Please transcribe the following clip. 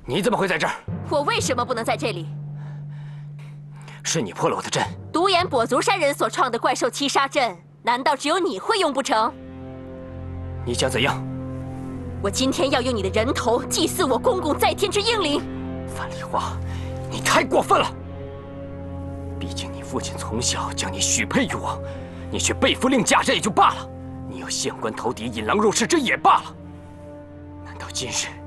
你怎么会在这儿？ 我为什么不能在这里？ 是你破了我的阵。 独眼跛足山人所创的怪兽七杀阵，难道只有你会用不成？ 你想怎样？ 我今天要用你的人头祭祀我公公在天之英灵。 樊梨花，你太过分了！毕竟你父亲从小将你许配于我，你却背负令嫁，这也就罢了；你要县官投敌，引狼入室，这也罢了。难道今日？